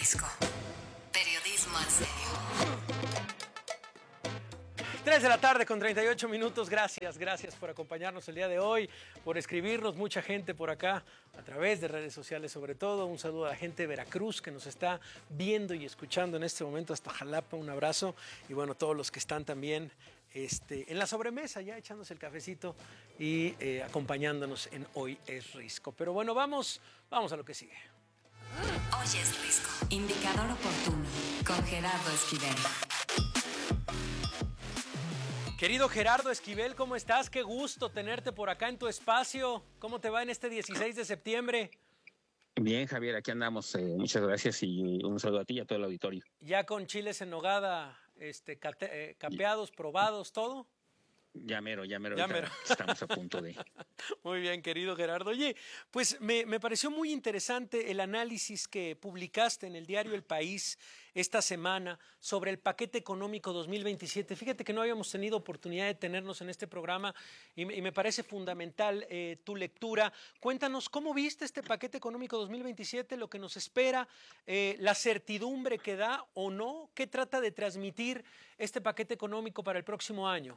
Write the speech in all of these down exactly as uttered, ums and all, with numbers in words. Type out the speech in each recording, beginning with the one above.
Risco. Periodismo en serio. tres de la tarde con treinta y ocho minutos. Gracias, gracias por acompañarnos el día de hoy, por escribirnos, mucha gente por acá, a través de redes sociales sobre todo. Un saludo a la gente de Veracruz que nos está viendo y escuchando en este momento hasta Jalapa. Un abrazo. Y bueno, todos los que están también este, en la sobremesa ya echándose el cafecito y eh, acompañándonos en Hoy es Risco. Pero bueno, vamos, vamos a lo que sigue. Hoy es Risco. Indicador oportuno con Gerardo Esquivel. Querido Gerardo Esquivel, ¿cómo estás? Qué gusto tenerte por acá en tu espacio. ¿Cómo te va en este dieciséis de septiembre? Bien, Javier, aquí andamos. Eh, muchas gracias y un saludo a ti y a todo el auditorio. ¿Ya con chiles en nogada este, cate, eh, capeados, probados, todo? Ya mero, ya mero. Ya mero. Estamos a punto de... Muy bien, querido Gerardo. Oye, pues me, me pareció muy interesante el análisis que publicaste en el diario El País esta semana sobre el paquete económico dos mil veintisiete. Fíjate que no habíamos tenido oportunidad de tenernos en este programa y, y me parece fundamental eh, tu lectura. Cuéntanos, ¿cómo viste este paquete económico dos mil veintisiete, lo que nos espera, eh, la certidumbre que da o no? ¿Qué trata de transmitir este paquete económico para el próximo año?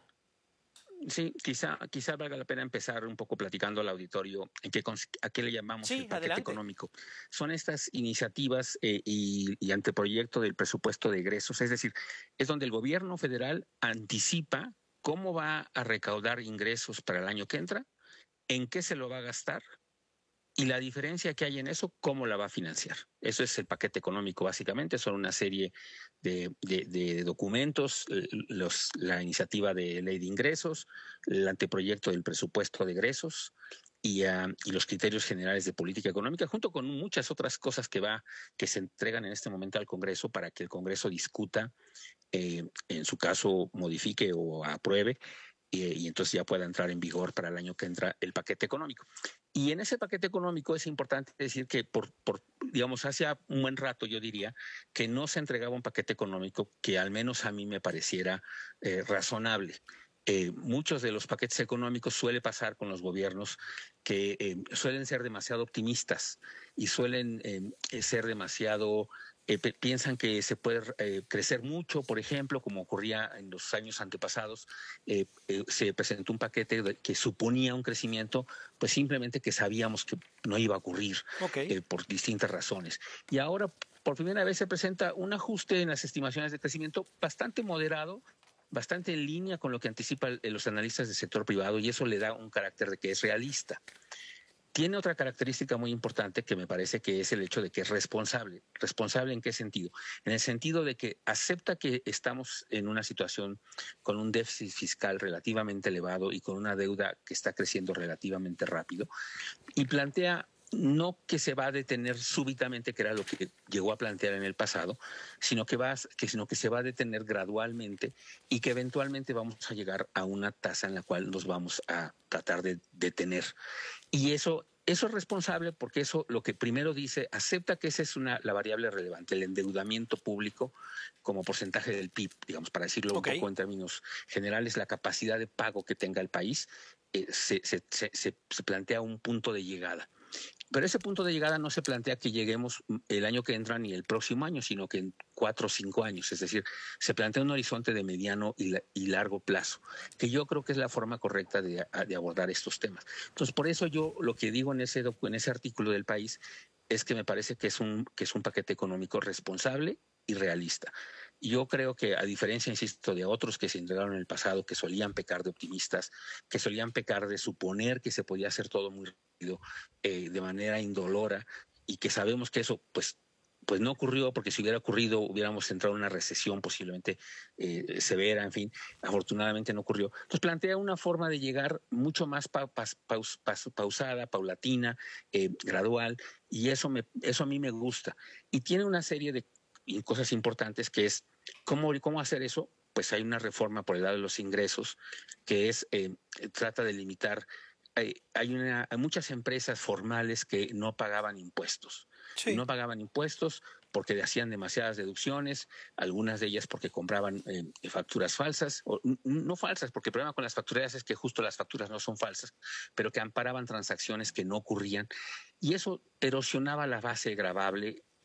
Sí, quizá, quizá valga la pena empezar un poco platicando al auditorio en qué, a qué le llamamos sí, el paquete adelante. económico. Son estas iniciativas eh, y, y anteproyecto del presupuesto de egresos, es decir, es donde el gobierno federal anticipa cómo va a recaudar ingresos para el año que entra, en qué se lo va a gastar y la diferencia que hay en eso, cómo la va a financiar. Eso es el paquete económico básicamente, son una serie de, de, de documentos, los, la iniciativa de ley de ingresos, el anteproyecto del presupuesto de egresos y, uh, y los criterios generales de política económica, junto con muchas otras cosas que, va, que se entregan en este momento al Congreso para que el Congreso discuta, eh, en su caso modifique o apruebe, y, y entonces ya pueda entrar en vigor para el año que entra el paquete económico. Y en ese paquete económico es importante decir que por, por, digamos, hace un buen rato yo diría que no se entregaba un paquete económico que al menos a mí me pareciera eh, razonable. Eh, muchos de los paquetes económicos suele pasar con los gobiernos que eh, suelen ser demasiado optimistas y suelen eh, ser demasiado... Eh, piensan que se puede eh, crecer mucho, por ejemplo, como ocurría en los años antepasados, eh, eh, se presentó un paquete de, que suponía un crecimiento, pues simplemente que sabíamos que no iba a ocurrir, okay. eh, por distintas razones. Y ahora, por primera vez, se presenta un ajuste en las estimaciones de crecimiento bastante moderado, bastante en línea con lo que anticipan los analistas del sector privado, y eso le da un carácter de que es realista. Tiene otra característica muy importante que me parece que es el hecho de que es responsable. ¿Responsable en qué sentido? En el sentido de que acepta que estamos en una situación con un déficit fiscal relativamente elevado y con una deuda que está creciendo relativamente rápido, y plantea no que se va a detener súbitamente, que era lo que llegó a plantear en el pasado, sino que, va, que, sino que se va a detener gradualmente y que eventualmente vamos a llegar a una tasa en la cual nos vamos a tratar de detener. Y eso, eso es responsable porque eso lo que primero dice, acepta que esa es una, la variable relevante, el endeudamiento público como porcentaje del P I B, digamos, para decirlo okay. un poco en términos generales, la capacidad de pago que tenga el país, eh, se, se, se, se plantea un punto de llegada. Pero ese punto de llegada no se plantea que lleguemos el año que entra ni el próximo año, sino que en cuatro o cinco años. Es decir, se plantea un horizonte de mediano y, la, y largo plazo, que yo creo que es la forma correcta de, de abordar estos temas. Entonces, por eso yo lo que digo en ese, en ese artículo del País es que me parece que es un, que es un paquete económico responsable y realista. Yo creo que, a diferencia, insisto, de otros que se entregaron en el pasado, que solían pecar de optimistas, que solían pecar de suponer que se podía hacer todo muy rápido, eh, de manera indolora, y que sabemos que eso, pues, pues no ocurrió, porque si hubiera ocurrido hubiéramos entrado en una recesión posiblemente eh, severa, en fin, afortunadamente no ocurrió. Entonces plantea una forma de llegar mucho más pa, pa, paus, paus, pausada, paulatina, eh, gradual, y eso, me, eso a mí me gusta. Y tiene una serie de cosas importantes que es, ¿cómo, cómo hacer eso? Pues hay una reforma por el lado de los ingresos que es, eh, trata de limitar. Hay, hay, una, hay muchas empresas formales que no pagaban impuestos. Sí. No pagaban impuestos porque hacían demasiadas deducciones, algunas de ellas porque compraban eh, facturas falsas, o no falsas, porque el problema con las facturas es que justo las facturas no son falsas, pero que amparaban transacciones que no ocurrían, y eso erosionaba la base gravable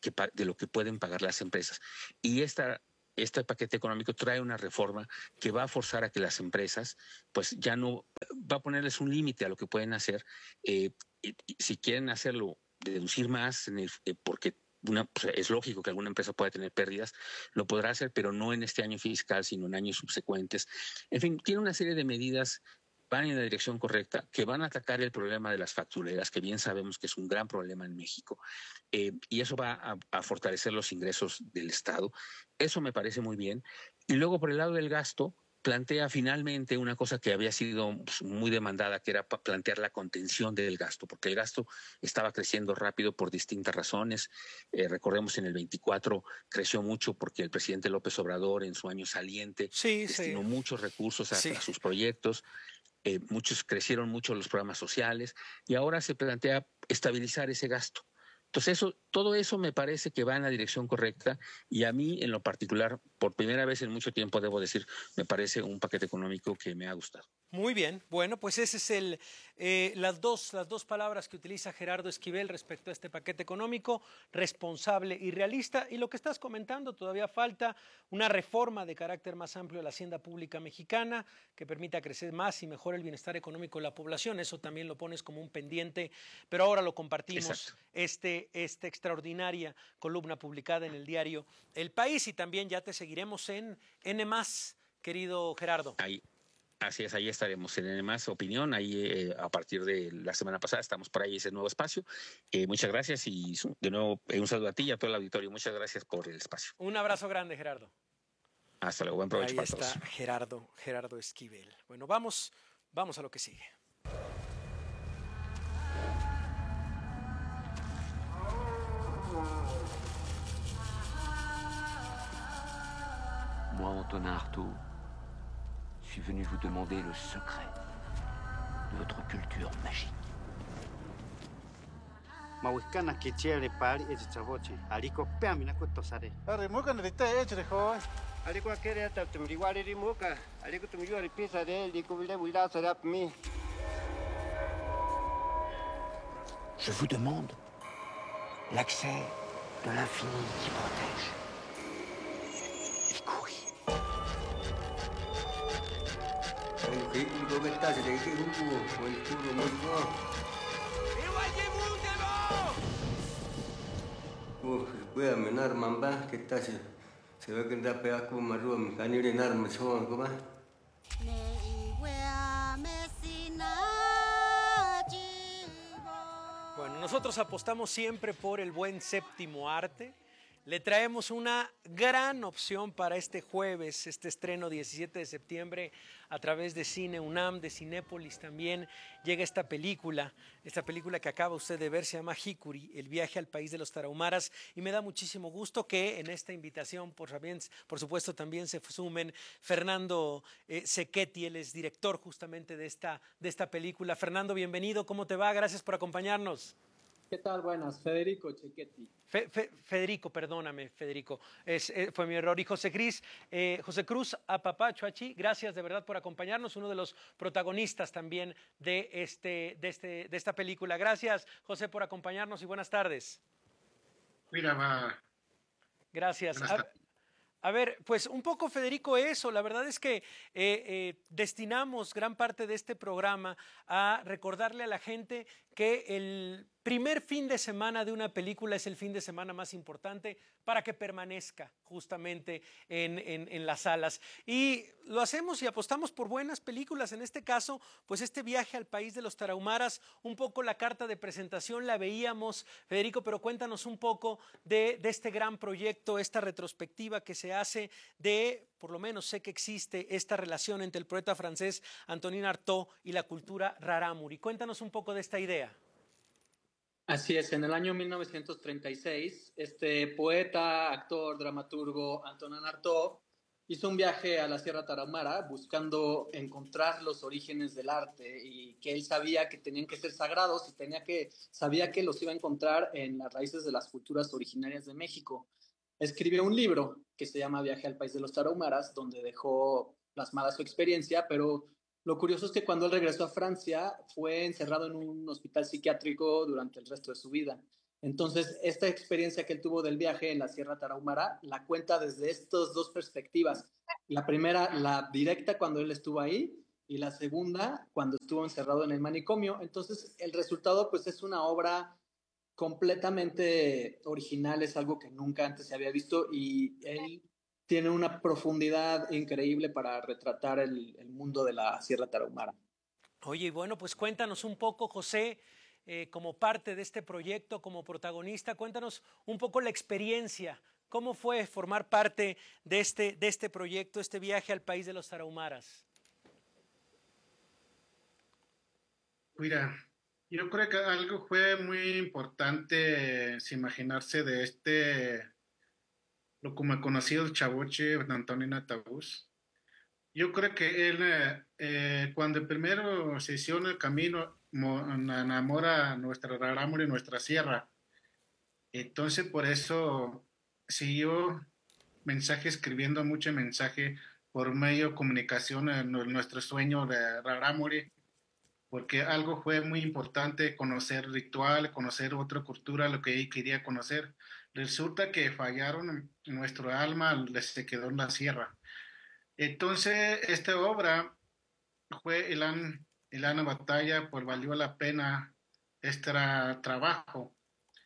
que, de lo que pueden pagar las empresas. Y esta este paquete económico trae una reforma que va a forzar a que las empresas, pues ya no, va a ponerles un límite a lo que pueden hacer. Eh, y, y si quieren hacerlo, deducir más, en el, eh, porque una, pues es lógico que alguna empresa pueda tener pérdidas, lo podrá hacer, pero no en este año fiscal, sino en años subsecuentes. En fin, tiene una serie de medidas, van en la dirección correcta, que van a atacar el problema de las factureras, que bien sabemos que es un gran problema en México, eh, y eso va a, a fortalecer los ingresos del Estado. Eso me parece muy bien. Y luego, por el lado del gasto, plantea finalmente una cosa que había sido pues, muy demandada, que era plantear la contención del gasto, porque el gasto estaba creciendo rápido por distintas razones. Eh, recordemos, en el veinticuatro creció mucho porque el presidente López Obrador, en su año saliente, sí, destinó sí. muchos recursos a, sí. a sus proyectos. Eh, muchos crecieron mucho los programas sociales y ahora se plantea estabilizar ese gasto. Entonces, eso, todo eso me parece que va en la dirección correcta y a mí, en lo particular, por primera vez en mucho tiempo, debo decir, me parece un paquete económico que me ha gustado. Muy bien, bueno, pues ese es el, eh, las, dos, las dos palabras que utiliza Gerardo Esquivel respecto a este paquete económico, responsable y realista. Y lo que estás comentando, todavía falta una reforma de carácter más amplio de la hacienda pública mexicana que permita crecer más y mejor el bienestar económico de la población. Eso también lo pones como un pendiente, pero ahora lo compartimos, este, esta extraordinaria columna publicada en el diario El País, y también ya te seguiremos en N más, querido Gerardo. Ahí. Así es, ahí estaremos en N más Opinión, ahí eh, a partir de la semana pasada estamos por ahí, ese nuevo espacio. Eh, muchas gracias y de nuevo eh, un saludo a ti y a todo el auditorio. Muchas gracias por el espacio. Un abrazo grande, Gerardo. Hasta luego, buen provecho ahí para está todos. Gerardo, Gerardo Esquivel. Bueno, vamos, vamos a lo que sigue. Moi, Antonin Artaud, suis venu vous demander le secret de votre culture magique. Mawikana kichiele pali e chavoche, aliko peamina kutosare. Are muka na rita e chre ho. Aliko akere ta tumriwale ri muka, aliko tumriwale pisa de liko vile wila sarap mi. Je vous demande l'accès de l'infini qui protège. Ikuri. Khi cũng có biết ta sẽ lấy cái hút của mình thu của mình không? Uf, voy a menar mamba, ¿qué tal? Se ve que anda pegado como marrón, me can ir en armas, ¿cómo va? Bueno, nosotros apostamos siempre por el buen séptimo arte. Le traemos una gran opción para este jueves, este estreno diecisiete de septiembre a través de Cine UNAM, de Cinépolis también. Llega esta película, esta película que acaba usted de ver, se llama Hikuri, el viaje al país de los tarahumaras, y me da muchísimo gusto que en esta invitación, por, por supuesto, también se sumen Fernando eh, Cechetti, él es director justamente de esta, de esta película. Fernando, bienvenido, ¿cómo te va? Gracias por acompañarnos. ¿Qué tal? Buenas, Federico Cechetti. Fe, Fe, Federico, perdóname, Federico, es, eh, fue mi error. Y José Cruz, eh, José Cruz Apapachuachi, gracias de verdad por acompañarnos, uno de los protagonistas también de, este, de, este, de esta película. Gracias, José, por acompañarnos y buenas tardes. Mira, va. Gracias. A, a ver, pues un poco, Federico, eso. La verdad es que eh, eh, destinamos gran parte de este programa a recordarle a la gente que el primer fin de semana de una película es el fin de semana más importante para que permanezca justamente en, en, en las salas. Y lo hacemos y apostamos por buenas películas. En este caso, pues este viaje al país de los tarahumaras, un poco la carta de presentación la veíamos, Federico, pero cuéntanos un poco de, de este gran proyecto, esta retrospectiva que se hace de, por lo menos sé que existe esta relación entre el poeta francés Antonin Artaud y la cultura rarámuri. Cuéntanos un poco de esta idea. Así es, en el año mil novecientos treinta y seis, este poeta, actor, dramaturgo Antonin Artaud hizo un viaje a la Sierra Tarahumara buscando encontrar los orígenes del arte y que él sabía que tenían que ser sagrados y tenía que, sabía que los iba a encontrar en las raíces de las culturas originarias de México. Escribió un libro que se llama Viaje al País de los Tarahumaras, donde dejó plasmada su experiencia, pero lo curioso es que cuando él regresó a Francia fue encerrado en un hospital psiquiátrico durante el resto de su vida. Entonces, esta experiencia que él tuvo del viaje en la Sierra Tarahumara la cuenta desde estas dos perspectivas. La primera, la directa cuando él estuvo ahí, y la segunda, cuando estuvo encerrado en el manicomio. Entonces, el resultado pues es una obra completamente original, es algo que nunca antes se había visto y él tiene una profundidad increíble para retratar el, el mundo de la Sierra Tarahumara. Oye, bueno, pues cuéntanos un poco, José, eh, como parte de este proyecto, como protagonista, cuéntanos un poco la experiencia. ¿Cómo fue formar parte de este, de este proyecto, este viaje al país de los tarahumaras? Mira, yo creo que algo fue muy importante es imaginarse de este, lo como conocido el Chavoche de Antonio Tabús. Yo creo que él, eh, eh, cuando primero se hizo en el camino, mo- enamora nuestra Rarámuri, nuestra sierra. Entonces, por eso siguió mensaje, escribiendo mucho mensaje por medio de comunicación en nuestro sueño de Rarámuri, porque algo fue muy importante, conocer ritual, conocer otra cultura, lo que él quería conocer. Resulta que fallaron, nuestro alma les se quedó en la sierra. Entonces, esta obra fue el año, el año batalla, pues valió la pena este trabajo.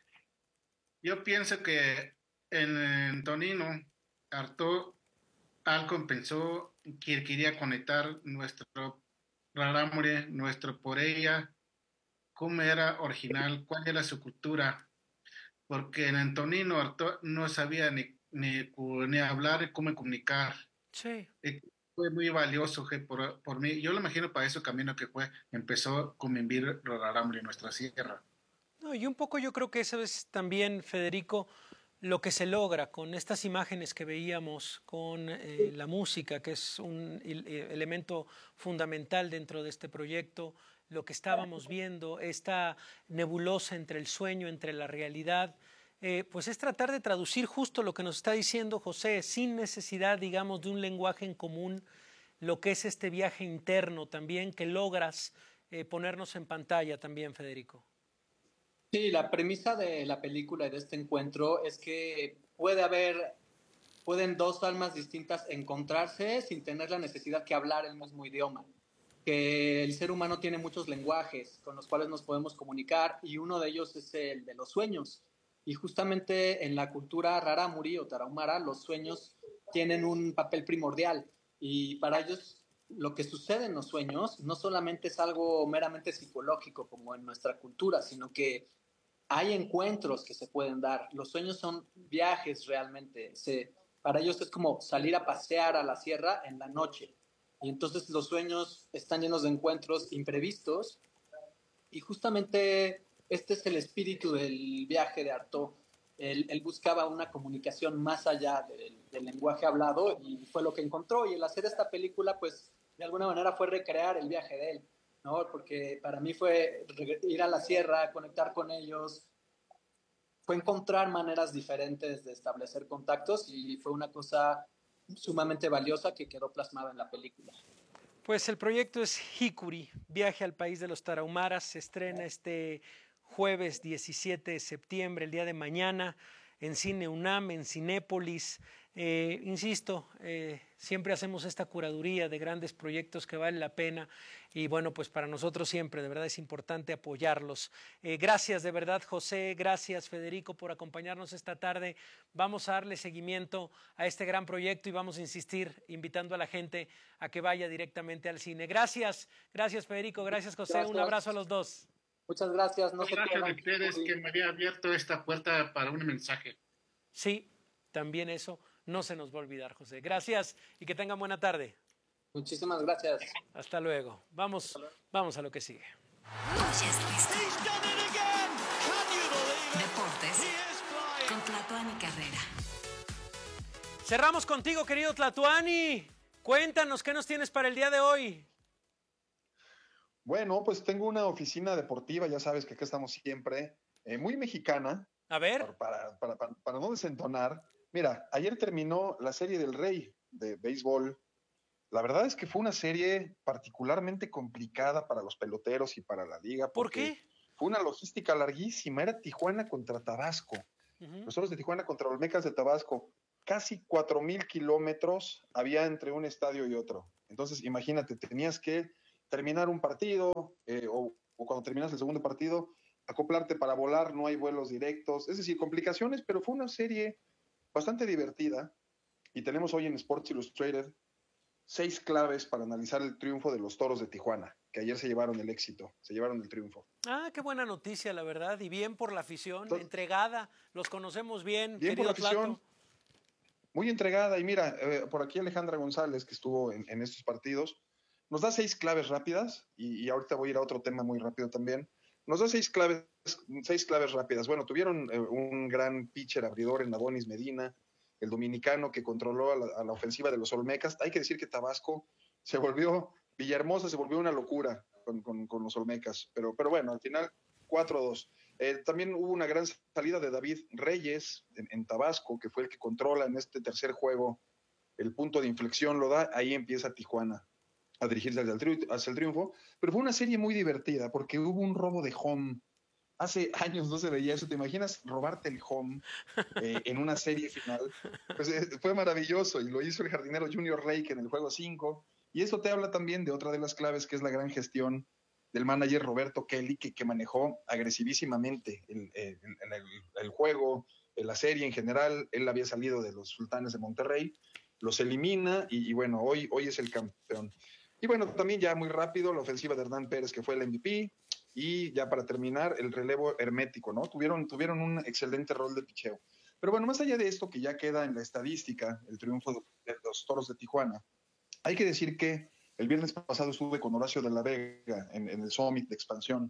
Yo pienso que en, en Tonino, Artaud algo pensó que quería conectar nuestro Rarámuri, nuestro por ella, cómo era original, cuál era su cultura, porque en Antonino Artaud no sabía ni, ni, ni hablar, cómo comunicar. Sí. Eh, Fue muy valioso que por, por mí, yo lo imagino para ese camino que fue, empezó con vivir Rarámuri en nuestra sierra. No, y un poco yo creo que eso es también, Federico, lo que se logra con estas imágenes que veíamos, con eh, la música, que es un el, elemento fundamental dentro de este proyecto, lo que estábamos viendo, esta nebulosa entre el sueño, entre la realidad, eh, pues es tratar de traducir justo lo que nos está diciendo José, sin necesidad, digamos, de un lenguaje en común, lo que es este viaje interno también que logras eh, ponernos en pantalla también, Federico. Sí, la premisa de la película y de este encuentro es que puede haber, pueden dos almas distintas encontrarse sin tener la necesidad que hablar el mismo idioma. Que el ser humano tiene muchos lenguajes con los cuales nos podemos comunicar y uno de ellos es el de los sueños. Y justamente en la cultura rarámuri o tarahumara los sueños tienen un papel primordial y para ellos lo que sucede en los sueños no solamente es algo meramente psicológico como en nuestra cultura, sino que hay encuentros que se pueden dar. Los sueños son viajes realmente. Se, para ellos es como salir a pasear a la sierra en la noche. Y entonces los sueños están llenos de encuentros imprevistos. Y justamente este es el espíritu del viaje de Artaud. Él, él buscaba una comunicación más allá del, del lenguaje hablado y fue lo que encontró. Y el hacer esta película, pues, de alguna manera fue recrear el viaje de él, ¿no? Porque para mí fue ir a la sierra, conectar con ellos, fue encontrar maneras diferentes de establecer contactos y fue una cosa sumamente valiosa que quedó plasmada en la película. Pues el proyecto es Hikuri, Viaje al País de los Tarahumaras, se estrena este jueves diecisiete de septiembre, el día de mañana, en Cine UNAM, en Cinépolis. Eh, insisto, eh, siempre hacemos esta curaduría de grandes proyectos que valen la pena y bueno, pues para nosotros siempre de verdad es importante apoyarlos. Eh, gracias de verdad, José, gracias Federico por acompañarnos esta tarde. Vamos a darle seguimiento a este gran proyecto y vamos a insistir invitando a la gente a que vaya directamente al cine. Gracias, gracias Federico, gracias José, gracias. Un abrazo a los dos. Muchas gracias. No gracias a ustedes que me había abierto esta puerta para un mensaje. Sí, también eso no se nos va a olvidar, José. Gracias y que tengan buena tarde. Muchísimas gracias. Hasta luego. Vamos, luego. vamos a lo que sigue. Deportes con Tlatuani Carrera. Cerramos contigo, querido Tlatuani. Cuéntanos, ¿qué nos tienes para el día de hoy? Bueno, pues tengo una oficina deportiva, ya sabes que acá estamos siempre, eh, muy mexicana. A ver. Para, para, para, para no desentonar. Mira, ayer terminó la Serie del Rey de béisbol. La verdad es que fue una serie particularmente complicada para los peloteros y para la liga. ¿Por qué? fue una logística larguísima, era Tijuana contra Tabasco, uh-huh. Los Toros de Tijuana contra Olmecas de Tabasco, casi cuatro mil kilómetros había entre un estadio y otro. Entonces, imagínate, tenías que terminar un partido, eh, o, o cuando terminas el segundo partido, acoplarte para volar, no hay vuelos directos, es decir, complicaciones, pero fue una serie bastante divertida, y tenemos hoy en Sports Illustrated seis claves para analizar el triunfo de los Toros de Tijuana, que ayer se llevaron el éxito, se llevaron el triunfo. Ah, qué buena noticia, la verdad, y bien por la afición, Entonces, entregada, los conocemos bien, bien querido por la afición, Tlato. Muy entregada, y mira, eh, por aquí Alejandra González, que estuvo en, en estos partidos, nos da seis claves rápidas, y, y ahorita voy a ir a otro tema muy rápido también, nos da seis claves, seis claves rápidas. Bueno, tuvieron eh, un gran pitcher abridor en Adonis Medina, el dominicano que controló a la, a la ofensiva de los Olmecas. Hay que decir que Tabasco se volvió, Villahermosa se volvió una locura con, con, con los Olmecas, pero, pero bueno, al final cuatro dos. Eh, también hubo una gran salida de David Reyes en, en Tabasco, que fue el que controla en este tercer juego el punto de inflexión, lo da, ahí empieza Tijuana a dirigirse hacia el, tri- hacia el triunfo, pero fue una serie muy divertida porque hubo un robo de home. Hace años no se veía eso. ¿Te imaginas robarte el home eh, en una serie final? Pues eh, fue maravilloso, y lo hizo el jardinero Junior Rake en el juego cinco, y eso te habla también de otra de las claves, que es la gran gestión del manager Roberto Kelly, que, que manejó agresivísimamente el, el, el, el juego, la serie en general. Él había salido de los Sultanes de Monterrey, los elimina, y, y bueno, hoy, hoy es el campeón. Y bueno, también ya muy rápido, la ofensiva de Hernán Pérez, que fue el M V P, y ya para terminar, el relevo hermético, ¿no? Tuvieron, tuvieron un excelente rol de picheo. Pero bueno, más allá de esto, que ya queda en la estadística, el triunfo de los Toros de Tijuana, hay que decir que el viernes pasado estuve con Horacio de la Vega en, en el Summit de Expansión,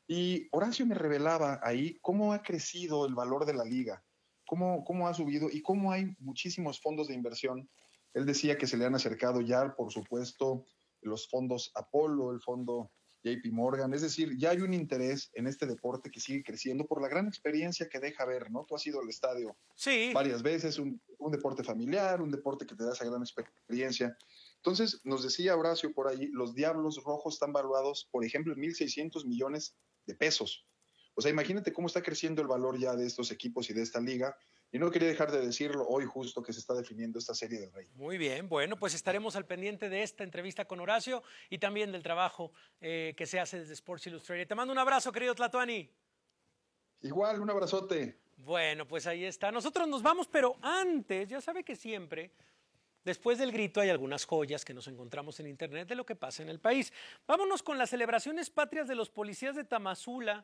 y Horacio me revelaba ahí cómo ha crecido el valor de la liga, cómo, cómo ha subido y cómo hay muchísimos fondos de inversión. Él decía que se le han acercado ya, por supuesto, los fondos Apolo, el fondo J P Morgan, es decir, ya hay un interés en este deporte que sigue creciendo por la gran experiencia que deja ver, ¿no? Tú has ido al estadio sí. varias veces, un, un deporte familiar, un deporte que te da esa gran experiencia. Entonces, nos decía Horacio por ahí, los Diablos Rojos están valuados, por ejemplo, en mil seiscientos millones de pesos. O sea, imagínate cómo está creciendo el valor ya de estos equipos y de esta liga. Y no quería dejar de decirlo hoy justo que se está definiendo esta serie del Rey. Muy bien, bueno, pues estaremos al pendiente de esta entrevista con Horacio y también del trabajo eh, que se hace desde Sports Illustrated. Te mando un abrazo, querido Tlatuani. Igual, un abrazote. Bueno, pues ahí está. Nosotros nos vamos, pero antes, ya sabe que siempre, después del grito, hay algunas joyas que nos encontramos en internet de lo que pasa en el país. Vámonos con las celebraciones patrias de los policías de Tamazula,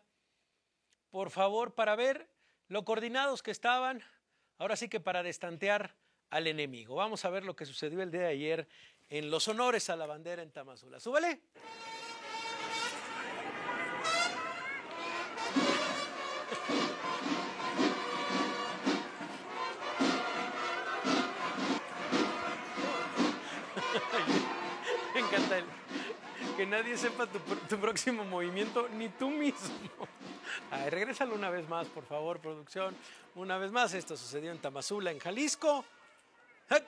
por favor, para ver lo coordinados que estaban. Ahora sí que para destantear al enemigo. Vamos a ver lo que sucedió el día de ayer en los honores a la bandera en Tamazula. ¡Súbele! Me encanta el, que nadie sepa tu, tu próximo movimiento, ni tú mismo. Ay, regrésalo una vez más, por favor, producción. Una vez más, esto sucedió en Tamazula, en Jalisco. ¡Hey!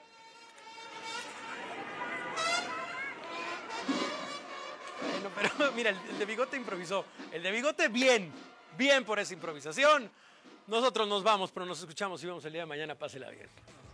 Bueno, pero mira, el, el de Bigote improvisó. El de Bigote, bien, bien por esa improvisación. Nosotros nos vamos, pero nos escuchamos y vemos el día de mañana. Pásela bien.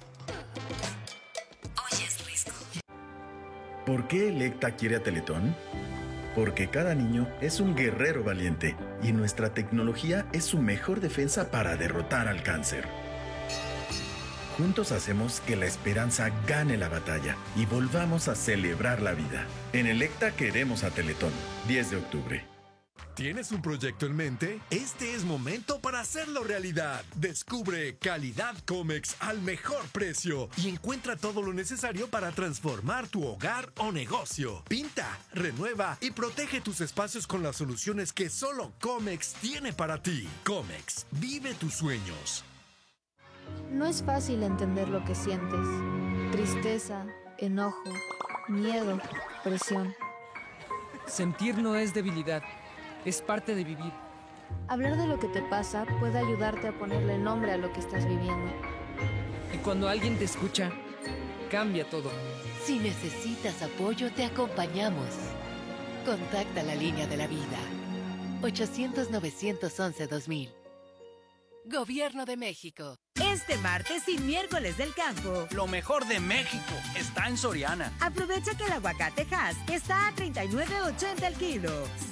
Oyes Risco. ¿Por qué Electa quiere a Teletón? Porque cada niño es un guerrero valiente y nuestra tecnología es su mejor defensa para derrotar al cáncer. Juntos hacemos que la esperanza gane la batalla y volvamos a celebrar la vida. En Electa queremos a Teletón. diez de octubre. ¿Tienes un proyecto en mente? Este es momento para hacerlo realidad. Descubre Calidad Comex al mejor precio y encuentra todo lo necesario para transformar tu hogar o negocio. Pinta, renueva y protege tus espacios con las soluciones que solo Comex tiene para ti. Comex, vive tus sueños. No es fácil entender lo que sientes. Tristeza, enojo, miedo, presión. Sentir no es debilidad. Es parte de vivir. Hablar de lo que te pasa puede ayudarte a ponerle nombre a lo que estás viviendo. Y cuando alguien te escucha, cambia todo. Si necesitas apoyo, te acompañamos. Contacta la línea de la vida. ochocientos, novecientos once, dos mil. Gobierno de México. Este martes y miércoles del campo. Lo mejor de México está en Soriana. Aprovecha que el aguacate Hass está a treinta y nueve ochenta el kilo.